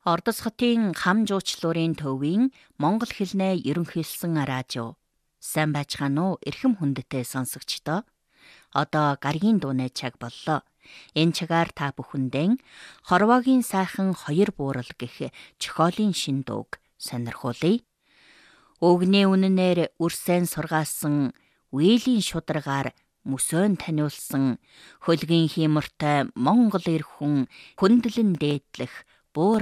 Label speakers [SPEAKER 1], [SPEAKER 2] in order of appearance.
[SPEAKER 1] Ордос хотын хам жуучлуурын төвийн монгол хэлний ерөнхийлсөн радио. Сайн байцгаана уу эрхэм хүндтэй сонсогчдоо. Одоо гаргийн дууны цаг боллоо. Энэ цагаар та бүхэндээ хорвоогийн сайхан хоёр буурал гэх зохиолын шин дууг сонирхуулъя. Өгний үнэнээр үрсэн сургаасан үеийн шударгаар мөсөөн таниулсан хөлгийн хиймортой монгол эр хүн хүндлэн дээдлэх